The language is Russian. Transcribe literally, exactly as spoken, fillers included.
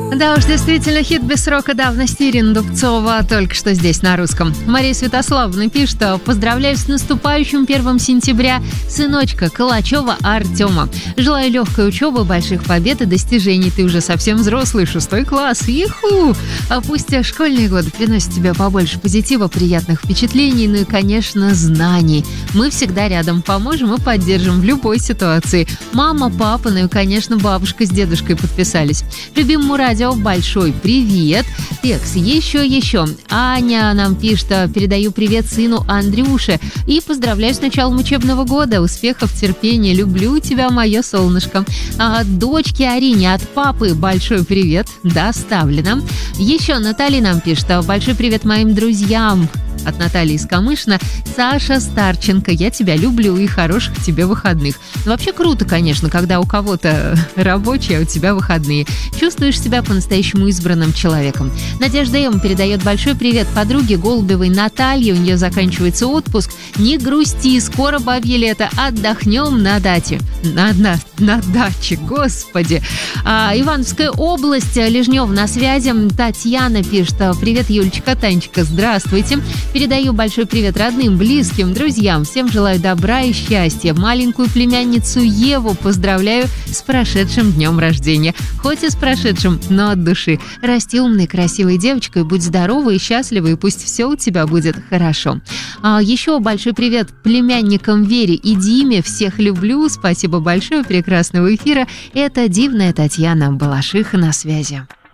Да уж, действительно, хит без срока давности Ирина Дубцова только что здесь на русском. Мария Святославовна пишет, что поздравляю с наступающим первым сентября сыночка Калачева Артема. Желаю легкой учебы, больших побед и достижений. Ты уже совсем взрослый, шестой класс. Иху! А пусть школьные годы приносят тебе побольше позитива, приятных впечатлений, ну и, конечно, знаний. Мы всегда рядом, поможем и поддержим в любой ситуации. Мама, папа, ну и, конечно, бабушка с дедушкой подписались. Любимому радио большой привет. Текс, еще, еще. Аня нам пишет, передаю привет сыну Андрюше и поздравляю с началом учебного года. Успехов, терпения, люблю тебя, мое солнышко. А, дочке Арине от папы большой привет. Доставлено. Еще Наталья нам пишет, большой привет моим друзьям. От Натальи из Камышина. Саша Старченко, я тебя люблю и хороших тебе выходных. Ну, вообще круто, конечно, когда у кого-то рабочие, а у тебя выходные. Чувствуешь себя по-настоящему избранным человеком. Надежда М. передает большой привет подруге Голубевой Наталье. У нее заканчивается отпуск. Не грусти, скоро бабье лето. Отдохнем на даче. На, на, на даче, господи. А, Ивановская область, Лежнев на связи. Татьяна пишет, привет, Юлечка, Танечка, здравствуйте. Передаю большой привет родным, близким, друзьям. Всем желаю добра и счастья. Маленькую племянницу Еву поздравляю с прошедшим днем рождения. Хоть и с прошедшим, но от души. Расти умной, красивой девочкой, будь здорова и счастлива, и пусть все у тебя будет хорошо. А еще большой привет племянникам Вере и Диме. Всех люблю. Спасибо большое, прекрасного эфира. Это дивная Татьяна Балашиха на связи.